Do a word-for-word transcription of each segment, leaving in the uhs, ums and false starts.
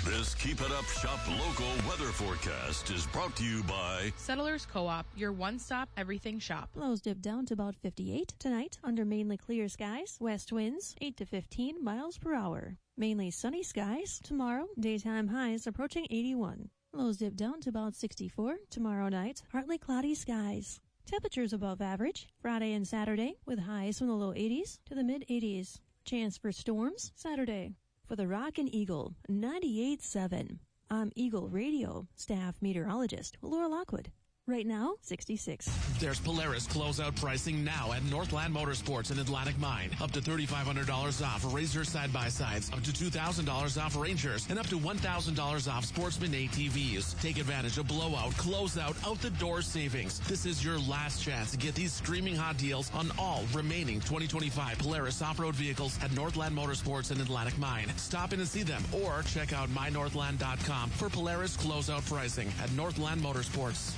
This Keep It Up Shop local weather forecast is brought to you by Settlers Co-op, your one-stop everything shop. Lows dip down to about fifty-eight tonight under mainly clear skies. West winds eight to fifteen miles per hour. Mainly sunny skies. Tomorrow, daytime highs approaching eighty-one. Lows dip down to about sixty-four. Tomorrow night, partly cloudy skies. Temperatures above average Friday and Saturday with highs from the low eighties to the mid eighties. Chance for storms Saturday. For the Rockin' Eagle ninety-eight point seven, I'm Eagle Radio staff meteorologist Laura Lockwood. Right now, sixty-six. There's Polaris closeout pricing now at Northland Motorsports in Atlantic Mine. Up to three thousand five hundred dollars off Razor side-by-sides, up to two thousand dollars off Rangers, and up to one thousand dollars off Sportsman A T Vs. Take advantage of blowout, closeout, out-the-door savings. This is your last chance to get these screaming hot deals on all remaining twenty twenty-five Polaris off-road vehicles at Northland Motorsports in Atlantic Mine. Stop in and see them or check out my northland dot com for Polaris closeout pricing at Northland Motorsports.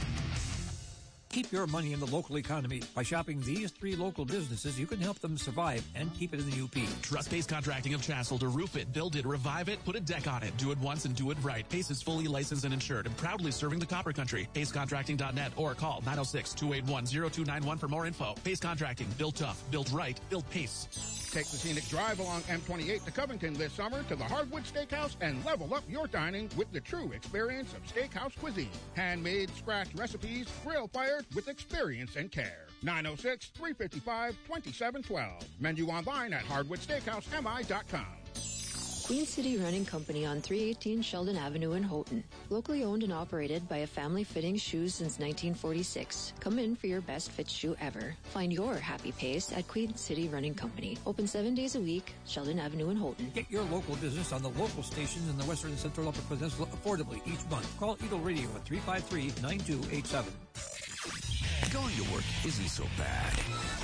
Keep your money in the local economy. By shopping these three local businesses, you can help them survive and keep it in the U P. Trust Pace Contracting of Chassel to roof it, build it, revive it, put a deck on it. Do it once and do it right. Pace is fully licensed and insured and proudly serving the Copper Country. pace contracting dot net or call nine oh six, two eight one, oh two nine one for more info. Pace Contracting. Built tough. Built right. Built Pace. Take the scenic drive along M twenty-eight to Covington this summer to the Hardwood Steakhouse and level up your dining with the true experience of steakhouse cuisine. Handmade, scratch recipes, grill fired with experience and care. nine oh six, three five five, two seven one two. Menu online at hardwood steakhouse m i dot com. Queen City Running Company on three eighteen Sheldon Avenue in Houghton. Locally owned and operated by a family fitting shoes since nineteen forty-six. Come in for your best fit shoe ever. Find your happy pace at Queen City Running Company. Open seven days a week, Sheldon Avenue in Houghton. Get your local business on the local stations in the Western and Central Upper Peninsula affordably each month. Call Eagle Radio at three five three, nine two eight seven. Going to work isn't so bad.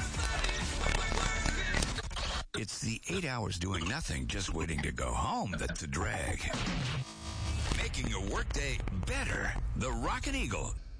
It's the eight hours doing nothing, just waiting to go home that's a drag. Making your workday better. The Rockin' Eagle.